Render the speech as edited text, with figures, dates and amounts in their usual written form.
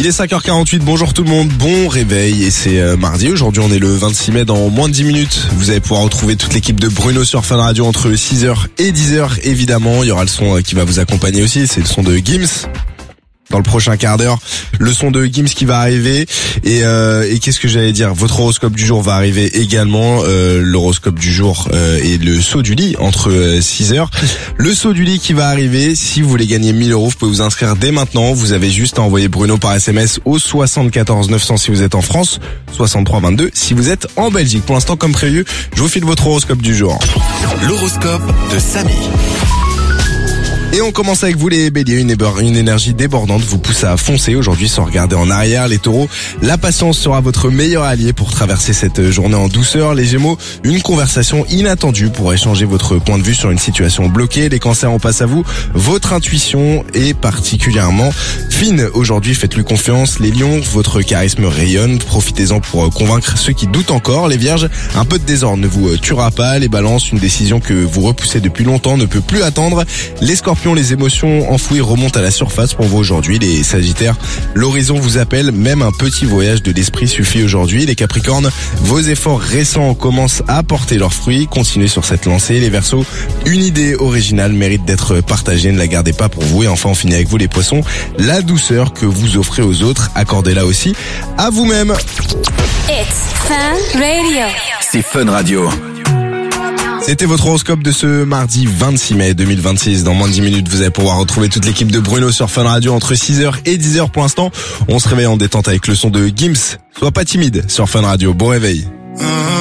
Il est 5h48, bonjour tout le monde, bon réveil et c'est mardi, aujourd'hui on est le 26 mai, dans moins de 10 minutes. Vous allez pouvoir retrouver toute l'équipe de Bruno sur Fun Radio entre 6h et 10h évidemment. Il y aura le son qui va vous accompagner aussi, c'est le son de Gims. Dans le prochain quart d'heure, le son de Gims qui va arriver et qu'est-ce que j'allais dire, votre horoscope du jour va arriver également, l'horoscope du jour et le saut du lit entre 6h. Le saut du lit qui va arriver, si vous voulez gagner 1000 €, vous pouvez vous inscrire dès maintenant, vous avez juste à envoyer Bruno par SMS au 74 900 si vous êtes en France, 63 22 si vous êtes en Belgique. Pour l'instant comme prévu, je vous file votre horoscope du jour. L'horoscope de Samy. Et on commence avec vous les béliers, une énergie débordante vous pousse à foncer aujourd'hui sans regarder en arrière. Les taureaux, la patience sera votre meilleur allié pour traverser cette journée en douceur. Les gémeaux, une conversation inattendue pourrait changer votre point de vue sur une situation bloquée. Les cancers, on passe à vous, votre intuition est particulièrement fine. Aujourd'hui, faites-lui confiance. Les lions, votre charisme rayonne, profitez-en pour convaincre ceux qui doutent encore. Les vierges, un peu de désordre ne vous tuera pas. Les balances, une décision que vous repoussez depuis longtemps ne peut plus attendre. Les scorpions, les émotions enfouies remontent à la surface pour vous aujourd'hui. Les sagittaires, l'horizon vous appelle, même un petit voyage de l'esprit suffit aujourd'hui. Les capricornes, vos efforts récents commencent à porter leurs fruits, continuez sur cette lancée. Les verseaux, une idée originale mérite d'être partagée, ne la gardez pas pour vous. Et enfin on finit avec vous les poissons, la douceur que vous offrez aux autres, accordez-la aussi à vous-même. It's Fun Radio. C'est Fun Radio. C'était votre horoscope de ce mardi 26 mai 2026. Dans moins de 10 minutes, vous allez pouvoir retrouver toute l'équipe de Bruno sur Fun Radio entre 6h et 10h. Pour l'instant, on se réveille en détente avec le son de Gims. Sois pas timide sur Fun Radio. Bon réveil.